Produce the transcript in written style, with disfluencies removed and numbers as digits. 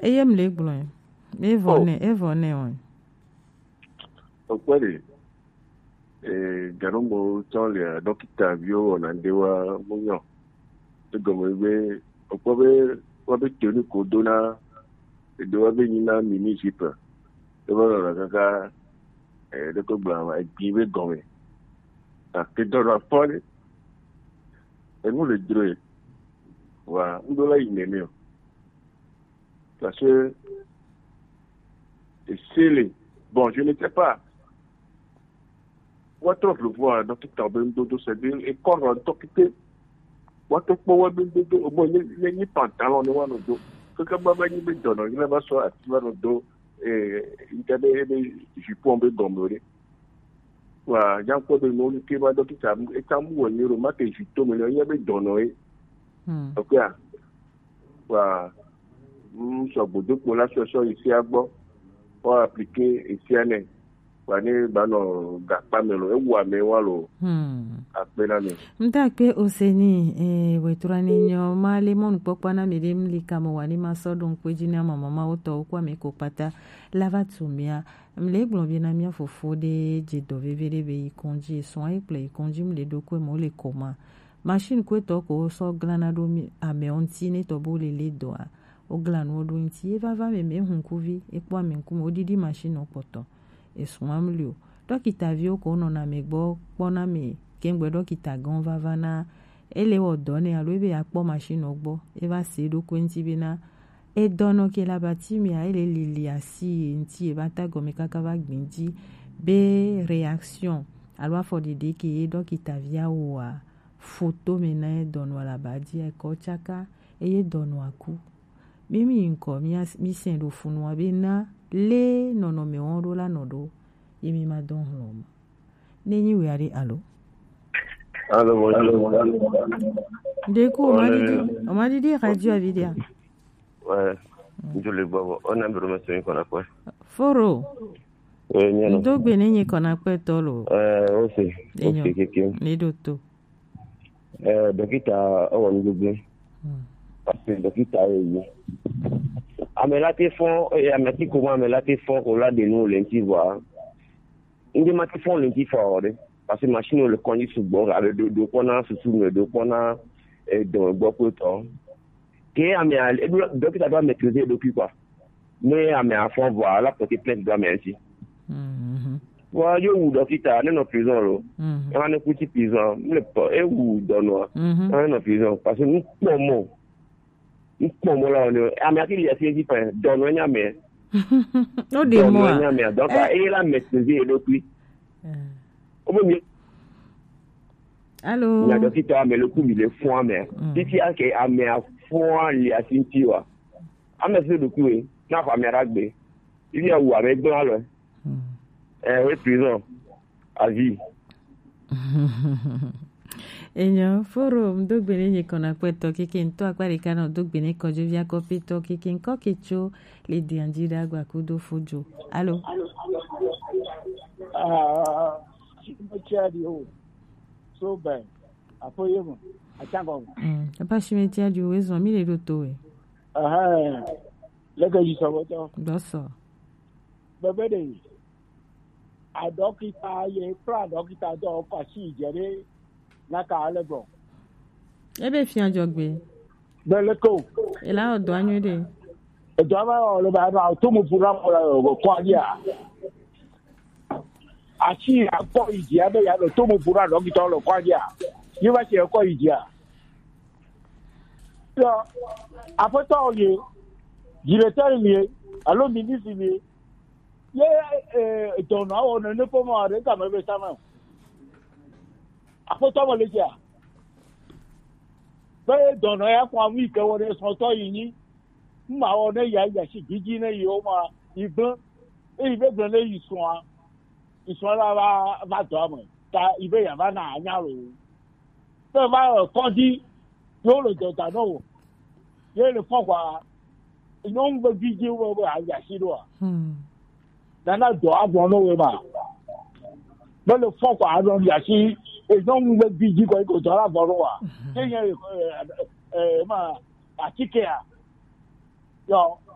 Eyem legbon. Evone on. Okwere Garomo Tolia Dokita Vio Nandewa Munyo. The Gombe Okwabe Tony Kodona, the Doabina municipal. The Varaga, the Cobra, I give it going. After the party, and what a dream. Well, we don't like me. Parce que c'est bon, je ne sais pas. What of le voir dans tout temps de ce deal et quand on t'occupe, what of power de au moins les pantalons de one do. Que baba ni be donne, il va soit active do il avait je peux en gommer. Wa yan ko de no ke ba do kita e tamu woni ro ma ke jito me ya be donne. OK. Wa so bodo ko la so ici à gbo o appliquer ici ane wa ni ba no ga pa me lo ewu ame wa lo apela ni mtakpe oseni wetura ninyo male mon popa na mirim likamo wani masodo nkweji na mama oto kwa mekopata lava tumia mle globie na mia fofo de jedo vevere be ikonji so ai play ikonji mle do ko mo le koma machine ko to ko so glanado mi ame onti ne to bo le do a oglan wodo nti eva va me hunkuvi ekwa me nkumo odidi machine opoto eswamlio dokita vio ko no na megbo pona me kengbe dokita gan va na ele odone alobe akpo machine ogbo eva se do ko nti bina e dono ke la batimi a ele lili asi nti e bata go me kaka va gbinji be réaction alwa for de ke dokita via wa photo me na dono la badi e ko chaka e dono aku mimi nko mi sendo funwa bina le nono me onro la nodo yimi ma don hom neni we ari allo Deku Omadidi radio avidia ouais je le vois on a vraiment c'est qu'on a quoi foro ndo gbe nenye kona pe tolo aussi okay ni doto dokita o won gbegbe parce que dokita yi amelate fond et amati comment amelate fond au là de nous lenti voir indi mati fond lenti fort parce que machine le conduit sur bord avec de pona sous de pona et de beaucoup de temps que amel dokita doit maîtriser depuis quoi mais amel fond voilà petit plein doit merci wa yo dokita no prison lo e ma ne kuti prison le po e wu dono no prison parce que nous pomo la on amati li asi di pa dono nya me no de mo nya me donc e la maîtriser depuis o me allô na dokita me le coup il est fond mais si a ke ame a fond li asi tiwa ame se do ku e na fa me ragbe il y a ou avec bon alors oui, prison. À vie. Enyo foro mdogbene nye kona kweto kiki nto akwarikana mdogbene kojo vya kopito kiki nko kicho lidi anjida gwa kudo fujo. Allo. Chimetiadi o. So ben. Apoyemo. Achango. Apa chimetiadi o wezo mi le doto we. Lega yisawoto. Doso. Babede. A dokita ye pra dokita do kwasi jere na ka lebo ebe fi anjogbe beleko ela odo anyu de edo ba o le ba na to mu fura mo ko dia achi akọ iji abe ya lo to mu fura dokita lo ko dia ni ba se ko iji a so apoto oye directeur mi allo ministre mi ye don na o ne po mo are ka me be sama apoto mo le ja be don na ya kwa mi ke wo ne so to yin ma o ne ya si gigi ne yo ma ibon be gbon le ison la ba do mo ta ibe ya ba na anya ro be ba ko di yo lo do ta no ye le fo kwa ino ngbe gigi wo ba ya si do nana do abon no we ba be le fo kwa adon ya si e no ngbe biji ko do abon wa ke yen ma atike a yo